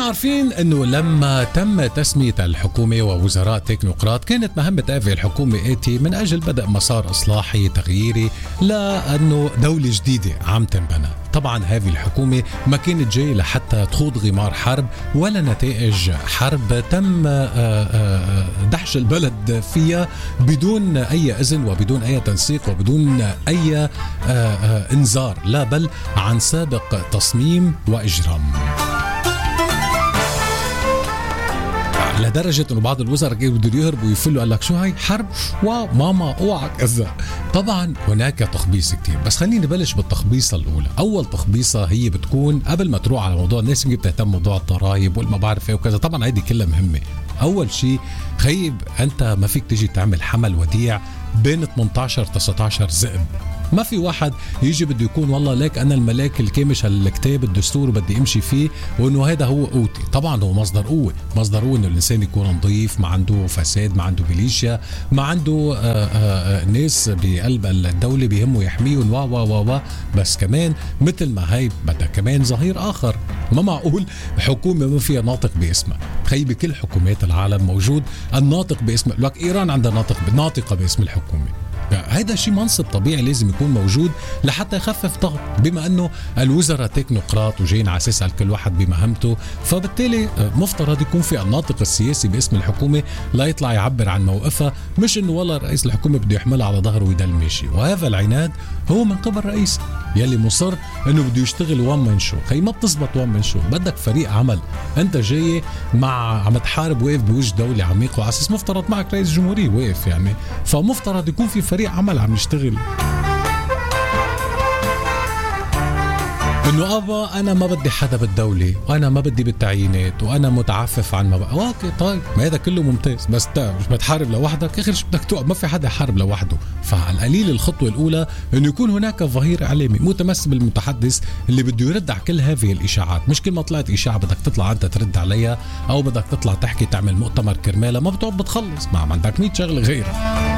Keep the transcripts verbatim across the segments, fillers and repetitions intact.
عارفين انه لما تم تسمية الحكومة ووزراء تكنوقراط كانت مهمة هذه الحكومة آتي من اجل بدء مسار اصلاحي تغييري لانه دولة جديدة عم تنبنى. طبعا هذه الحكومة ما كانت جاية لحتى تخوض غمار حرب ولا نتائج حرب تم دحش البلد فيها بدون أي إذن وبدون أي تنسيق وبدون أي إنذار، لا بل عن سابق تصميم وإجرام، لدرجة انه بعض الوزراء كانوا بده يهربوا ويفلوا، قال لك شو هاي حرب وماما اوعى كذا. طبعا هناك تخبيص كتير، بس خليني نبلش بالتخبيصة الاولى. اول تخبيصة هي بتكون قبل ما تروح على موضوع الناس اللي بتهتم موضوع الضرائب والما بعرف ايه وكذا، طبعا هيدي كلها مهمة. اول شيء خيب انت ما فيك تجي تعمل حمل وديع بين ثمانية عشر تسعة عشر ذئب. ما في واحد يجي بده يكون والله ليك أنا الملاك الكامش هالكتاب الدستور بدي أمشي فيه وإنه هذا هو قوتي. طبعا هو مصدر قوة، مصدر قوة إنه الإنسان يكون نظيف، ما عنده فساد، ما عنده ميليشيا، ما عنده آآ آآ ناس بقلب الدولة بيهموا يحميهم وا وا وا وا بس كمان مثل ما هي بدها كمان ظهير آخر. ما معقول حكومة ما فيها ناطق باسمها. تخيل بكل حكومات العالم موجود الناطق باسم، لك إيران عندها ناطق ناطقة باسم الحكومة. هذا شيء منصب طبيعي لازم يكون موجود لحتى يخفف ضغط، بما انه الوزراء تكنوقراط وجايين على اساس كل واحد بمهمته، فبالتالي مفترض يكون في الناطق السياسي باسم الحكومه لا يطلع يعبر عن موقفها، مش انه والله رئيس الحكومه بده يحملها على ظهره ويدل ماشي. وهذا العناد هو من قبل رئيس يلي مصر انه بده يشتغل وان مان شو. خي ما بتزبط وان مان شو، بدك فريق عمل. انت جاي مع عم تحارب واقف بوجه دوله عميق وعلى اساس مفترض معك رئيس جمهوريه واقف يعني، فمفترض يكون في فريق عمل عم يشتغل. انه ابا انا ما بدي حدا بالدوله وانا ما بدي بالتعيينات وانا متعفف عن ما بقى. اوكي طيب، ما هذا كله ممتاز، بس انت مش بتحارب لوحدك اخر شو بدك توقف، ما في حدا يحارب لوحده. فعلى القليل الخطوه الاولى انه يكون هناك ظهير اعلامي متمثل بالمتحدث اللي بده يرد على كل هذه الاشاعات. مش كل ما طلعت اشاعه بدك تطلع انت ترد عليها او بدك تطلع تحكي تعمل مؤتمر كرمالها، ما بتقعد بتخلص، ما عندك مية شغله غيرها.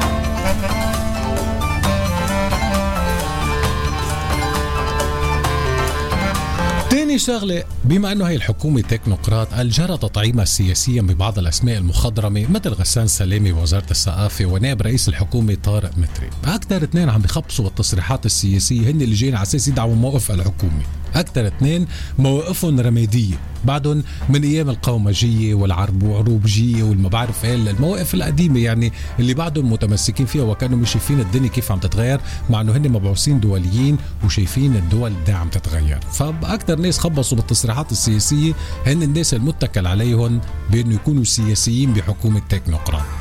تاني شغلة، بما أنه هي الحكومة تكنوقراط جرى تطعيمها سياسيا ببعض الأسماء المخضرمة مثل غسان سلامي بوزارة الثقافة ونائب رئيس الحكومة طارق متري. أكثر اثنين عم بيخبصوا بالتصريحات السياسية هن اللي جايين على أساس يدعموا موقف الحكومة. أكثر اثنين مواقفهم رمادية بعدهم من أيام القومجية والعرب وعروبجية والمبعرف ايه المواقف القديمة يعني اللي بعدهم متمسكين فيها وكانوا مش شايفين الدنيا كيف عم تتغير، مع أنه هن مبعوثين دوليين وشايفين الدول دي عم تتغير. فأكثر ناس خبصوا بالتصريحات السياسية هن الناس المتكل عليهم بأنه يكونوا سياسيين بحكومة تكنوقراط.